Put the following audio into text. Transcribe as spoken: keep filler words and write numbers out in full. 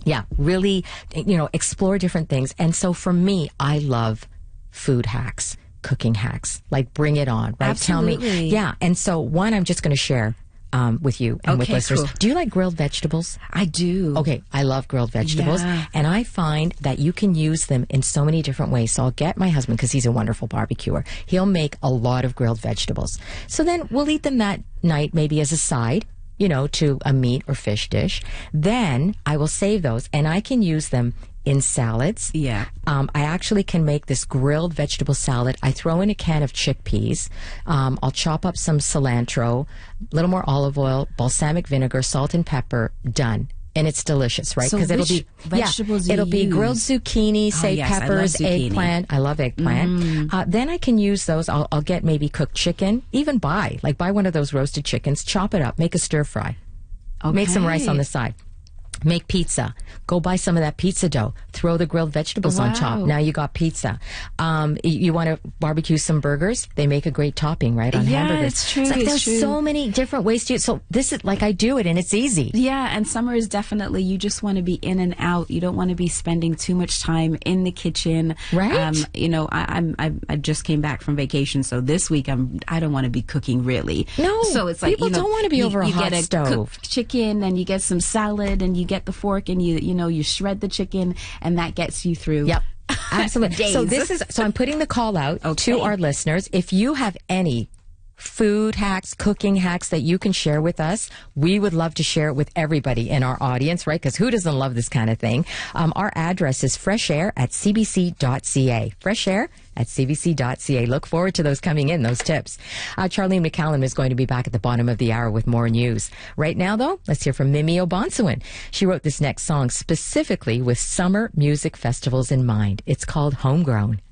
Yeah, really, you know, explore different things. And so for me, I love food hacks, cooking hacks. Like, bring it on, right? Absolutely. Tell me. Yeah. And so one, I'm just going to share um, with you and okay, with listeners. Cool. Do you like grilled vegetables? I do. Okay, I love grilled vegetables. Yeah. And I find that you can use them in so many different ways. So I'll get my husband, because he's a wonderful barbecuer. He'll make a lot of grilled vegetables. So then we'll eat them that night, maybe as a side, you know, to a meat or fish dish. Then I will save those, and I can use them in salads. Yeah. Um, I actually can make this grilled vegetable salad. I throw in a can of chickpeas. Um, I'll chop up some cilantro, a little more olive oil, balsamic vinegar, salt and pepper. Done. And it's delicious, right? So it'll which be vegetables yeah, do it'll you be grilled use? zucchini, say Oh, yes, I love peppers, zucchini. eggplant. I love eggplant. Mm. Uh, then I can use those. I'll, I'll get maybe cooked chicken. Even buy like buy one of those roasted chickens, chop it up, make a stir fry, Okay. make some rice on the side. Make pizza. Go buy some of that pizza dough. Throw the grilled vegetables on top. Wow. Now you got pizza. Um, you, you want to barbecue some burgers? They make a great topping, right, on Yeah, hamburgers. it's true, It's like it's there's true. so many different ways to. So this is like I do it, and it's easy. Yeah, and summer is definitely, you just want to be in and out. You don't want to be spending too much time in the kitchen. Right. Um, you know, I, I'm I, I just came back from vacation, so this week I'm I don't want to be cooking really. No, so it's like people you know, don't want to be you, over a you hot get a stove. cooked chicken, and you get some salad, and you get the fork, and you you know you shred the chicken, and that gets you through. Yep. Absolutely. Days. So this is so I'm putting the call out Okay. to our listeners. If you have any food hacks, cooking hacks that you can share with us, we would love to share it with everybody in our audience, right? Because who doesn't love this kind of thing? Um, our address is freshair at c b c dot c a. Fresh air at c b c dot c a. Look forward to those coming in, those tips. Uh, Charlene McCallum is going to be back at the bottom of the hour with more news. Right now, though, let's hear from Mimi Obonsuin. She wrote this next song specifically with summer music festivals in mind. It's called Homegrown.